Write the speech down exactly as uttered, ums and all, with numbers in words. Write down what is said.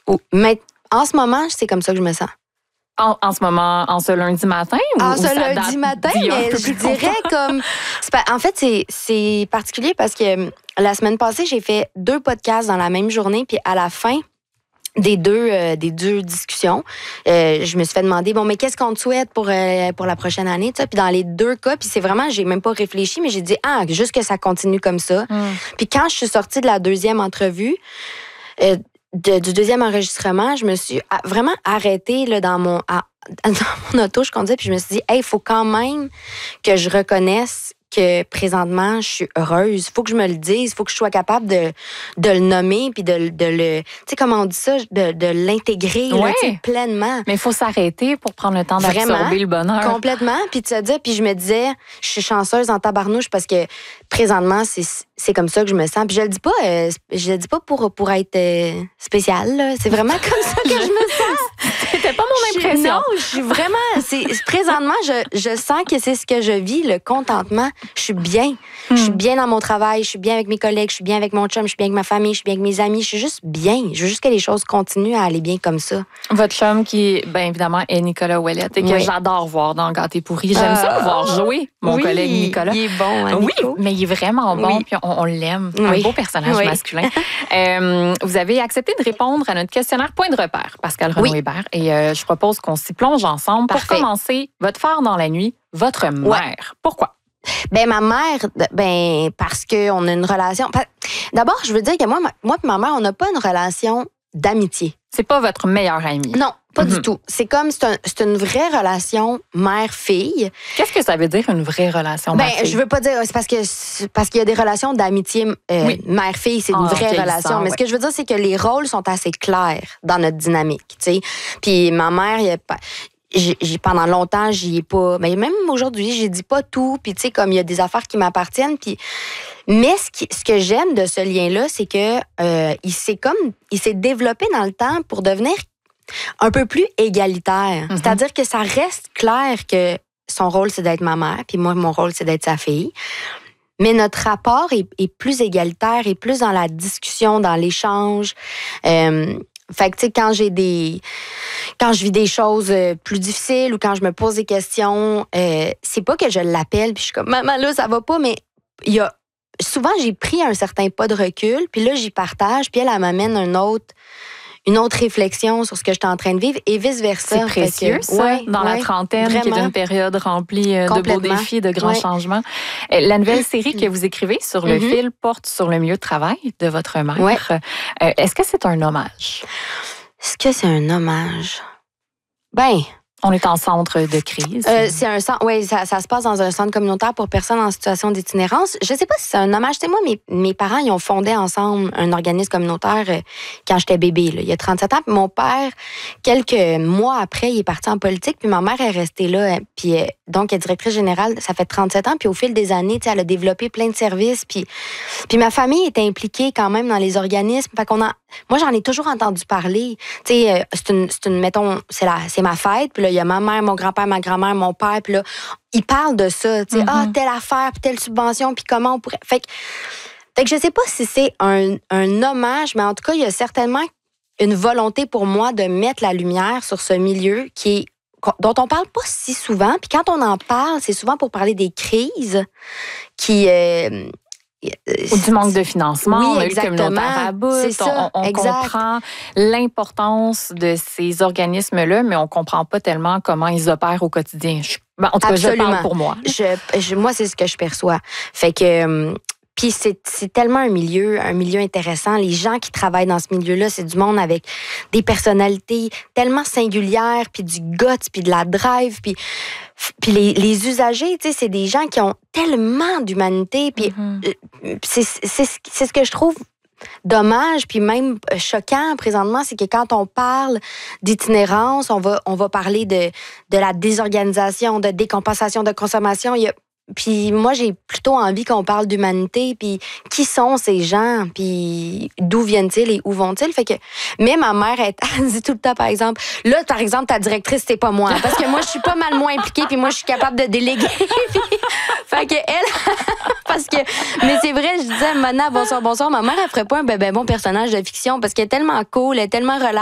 Oh, mais en ce moment, c'est comme ça que je me sens. En, en ce moment, en ce lundi matin? Ou, en ou ce ça lundi date matin, mais je dirais longtemps? comme... C'est pas, en fait, c'est, c'est particulier parce que la semaine passée, j'ai fait deux podcasts dans la même journée, puis à la fin des deux, euh, des deux discussions, euh, je me suis fait demander, bon, mais qu'est-ce qu'on te souhaite pour, euh, pour la prochaine année? Puis dans les deux cas, puis c'est vraiment, j'ai même pas réfléchi, mais j'ai dit, ah, juste que ça continue comme ça. Mm. Puis quand je suis sortie de la deuxième entrevue, euh, De, du deuxième enregistrement, je me suis vraiment arrêtée là, dans, mon, à, dans mon auto, je conduisais, puis je me suis dit, hey, il faut quand même que je reconnaisse que présentement, je suis heureuse. Il faut que je me le dise, il faut que je sois capable de, de le nommer, puis de, de le... Tu sais, comment on dit ça? De, de l'intégrer ouais. là, pleinement. Mais il faut s'arrêter pour prendre le temps d'absorber Vraiment, le bonheur. Complètement. Puis de se dire, puis je me disais, je suis chanceuse en tabarnouche parce que présentement, c'est, c'est comme ça que je me sens. Puis je le dis pas, euh, je le dis pas pour, pour être euh, spéciale, là. C'est vraiment comme ça que je me sens. C'était pas mon impression. Je, non, je suis vraiment... C'est, présentement, je, je sens que c'est ce que je vis, le contentement. Je suis bien. Mm. Je suis bien dans mon travail, je suis bien avec mes collègues, je suis bien avec mon chum, je suis bien avec ma famille, je suis bien avec mes amis. Je suis juste bien. Je veux juste que les choses continuent à aller bien comme ça. Votre chum, qui, bien évidemment, est Nicolas Ouellette et que oui. j'adore voir dans Gâté pourri. J'aime euh, ça le voir jouer, mon oui, collègue Nicolas. Il est bon, hein, Oui, Nico? Mais il est vraiment bon, oui. puis on, on l'aime. Oui. Un beau personnage oui. masculin. euh, vous avez accepté de répondre à notre questionnaire Point de repère, Pascal Renaud-Hébert. Oui. Et euh, je propose qu'on s'y plonge ensemble. Parfait. Pour commencer, votre phare dans la nuit, votre mère. Ouais. Pourquoi? Ben ma mère, ben parce que on a une relation. D'abord, je veux dire que moi, ma, moi et ma mère, on n'a pas une relation d'amitié. C'est pas votre meilleure amie. Non, pas mm-hmm. du tout. C'est comme c'est, un, c'est une vraie relation mère-fille. Qu'est-ce que ça veut dire une vraie relation mère-fille? Ben je veux pas dire c'est parce que c'est parce qu'il y a des relations d'amitié euh, oui. mère-fille, c'est une oh, vraie relation. Mais ouais. ce que je veux dire, c'est que les rôles sont assez clairs dans notre dynamique, tu sais. Puis ma mère, il y a pas J'ai, j'ai, pendant longtemps, j'y ai pas... Mais même aujourd'hui, j'ai dit pas tout. Puis, tu sais, comme il y a des affaires qui m'appartiennent. Puis, mais ce, qui, ce que j'aime de ce lien-là, c'est que euh, il s'est comme... Il s'est développé dans le temps pour devenir un peu plus égalitaire. Mm-hmm. C'est-à-dire que ça reste clair que son rôle, c'est d'être ma mère. Puis moi, mon rôle, c'est d'être sa fille. Mais notre rapport est, est plus égalitaire et plus dans la discussion, dans l'échange. Euh, Fait que, tu sais, quand j'ai des... Quand je vis des choses plus difficiles ou quand je me pose des questions, euh, c'est pas que je l'appelle puis je suis comme, maman, là, ça va pas, mais il y a... Souvent, j'ai pris un certain pas de recul, puis là, j'y partage, puis elle, elle m'amène un autre... une autre réflexion sur ce que j'étais en train de vivre et vice-versa. C'est précieux, que, ça, ouais, dans ouais, la trentaine, vraiment. Qui est une période remplie de beaux défis, de grands ouais. changements. La nouvelle série que vous écrivez sur le mm-hmm. fil porte sur le milieu de travail de votre mère. Ouais. Euh, est-ce que c'est un hommage? Est-ce que c'est un hommage? Ben... On est en centre de crise. Euh, c'est un centre, oui, ça, ça se passe dans un centre communautaire pour personnes en situation d'itinérance. Je sais pas si c'est un hommage. Tu sais, moi, mes, mes parents, ils ont fondé ensemble un organisme communautaire euh, quand j'étais bébé, là, il y a trente-sept ans. Puis mon père, quelques mois après, il est parti en politique. Puis ma mère est restée là. Puis euh, donc, elle est directrice générale. Ça fait trente-sept ans. Puis au fil des années, tu sais, elle a développé plein de services. Puis, puis ma famille est impliquée quand même dans les organismes. Fait qu'on a, moi, j'en ai toujours entendu parler. Tu sais, euh, c'est une, c'est une, mettons, c'est la, c'est ma fête. Puis là, il y a ma mère, mon grand-père, ma grand-mère, mon père, puis là, ils parlent de ça, tu sais, mm-hmm. ah, telle affaire, puis telle subvention, puis comment on pourrait... Fait que, fait que je sais pas si c'est un, un hommage, mais en tout cas, il y a certainement une volonté pour moi de mettre la lumière sur ce milieu qui est, dont on parle pas si souvent, puis quand on en parle, c'est souvent pour parler des crises qui... Euh, Ou du manque de financement, oui, on a eu le communautaire à bout, c'est ça, on, on comprend l'importance de ces organismes-là, mais on ne comprend pas tellement comment ils opèrent au quotidien. Je, ben, en tout cas, Absolument. je parle pour moi. Je, je, moi, c'est ce que je perçois. Fait que... Puis c'est, c'est tellement un milieu, un milieu intéressant. Les gens qui travaillent dans ce milieu-là, c'est du monde avec des personnalités tellement singulières, puis du guts, puis de la drive, puis, puis les, les usagers, tu sais, c'est des gens qui ont tellement d'humanité, puis mm-hmm. c'est, c'est, c'est ce que je trouve dommage, puis même choquant présentement, c'est que quand on parle d'itinérance, on va, on va parler de, de la désorganisation, de décompensation de consommation. Il y a Puis moi, j'ai plutôt envie qu'on parle d'humanité, puis qui sont ces gens, puis d'où viennent-ils et où vont-ils? Fait que, mais ma mère, elle, elle dit tout le temps, par exemple, là, par exemple, ta directrice, c'est pas moi, parce que moi, je suis pas mal moins impliquée, puis moi, je suis capable de déléguer. Puis, fait que elle, parce que, mais c'est vrai, je disais, Mona, bonsoir, bonsoir, ma mère, elle ferait pas un ben, ben bon personnage de fiction, parce qu'elle est tellement cool, elle est tellement relax.